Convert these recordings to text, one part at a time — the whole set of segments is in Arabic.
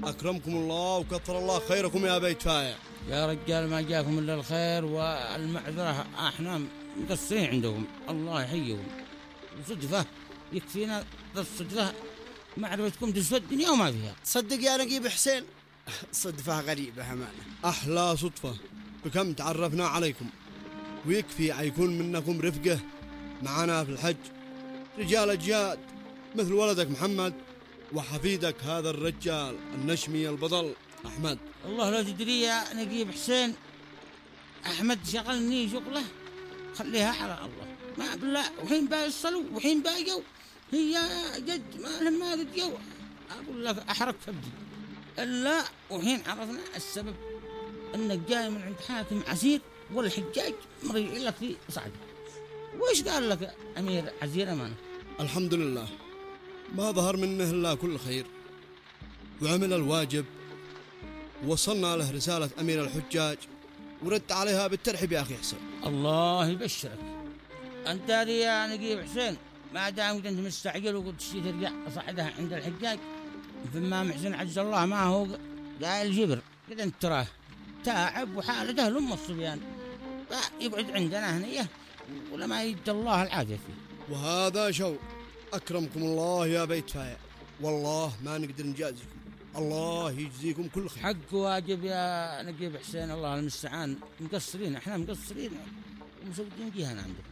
أكرمكم الله وكثر الله خيركم يا بيت فايع. يا رجال ما جاكم إلا الخير، والمعذرة احنا مقصرين عندكم، الله يحييكم. وصدفة يكفينا الصدفة معرفتكم تسوى الدنيا وما فيها. تصدق يا نقيب حسين صدفة غريبة أمانة. أحلى صدفة بكم تعرفنا عليكم، ويكفي يكون منكم رفقة معنا في الحج، رجال أجياد مثل ولدك محمد وحفيدك هذا الرجال النشمي البطل أحمد. الله لا تدري يا نقيب حسين، أحمد شغلني شغله خليها على الله، ما بالله. وحين باقي الصلو وحين باقوا هي جد ما قد جو أقول لك أحرق فبدي إلا وحين عرفنا السبب أنك جاي من عند حاكم عسير والحجاج مريع لك في صعد. وإيش قال لك أمير عسير أمانة؟ الحمد لله ما ظهر منه إلا كل خير، وعمل الواجب، ووصلنا له رسالة أمير الحجاج ورد عليها بالترحيب يا أخي حسين. الله يبشرك أنت يا نقيب حسين، ما دام أنت مستعجل وقلت شي ترجع صعدها عند الحجاج، فما محسن عز الله ما هو قايل جبر كذا، انت تراه تعب وحالته لأم الصبيان، يقعد عندنا هنيه ولما يد الله العافية فيه. وهذا شو أكرمكم الله يا بيت فايع، والله ما نقدر نجازيكم، الله يجزيكم كل خير. حق واجب يا نقيب حسين، الله المستعان. مقصرين احنا مقصرين ومسودين جهنا عندكم.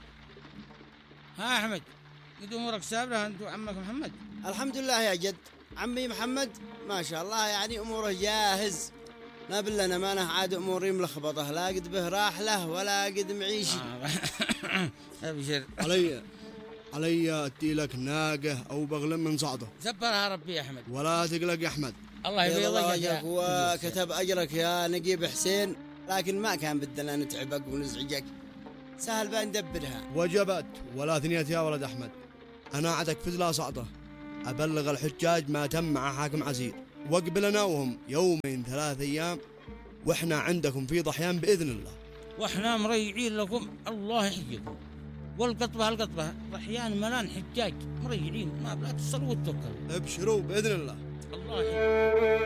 ها أحمد قد أمورك سابرة أنت وعمك محمد؟ الحمد لله يا جد، عمي محمد ما شاء الله يعني أموره جاهز، ما بالله أمانة عاد أموري ملخبطة، لا قد به راحله ولا قد معيشي. أبشر. علي أدي لك ناقة أو بغل من صعده. زبرها ربي يا أحمد. ولا تقلق يا أحمد، الله يبيض وجهك وكتب أجرك يا نقيب حسين، لكن ما كان بدنا نتعبك ونزعجك، سهل بقى ندبرها. وجبت ولا ثنيت يا ولد أحمد، أنا عدك فزلا صعده أبلغ الحجاج ما تم مع حاكم عسير، وقبلنا وهم يومين 3 أيام وإحنا عندكم في ضحيان بإذن الله، وإحنا مريعين لكم الله يحييكم. والقطبة ضحيان ملان حجاج مريعين، ما بلا تصلوا وتوكلوا. ابشروا بإذن الله. الله يحييكم.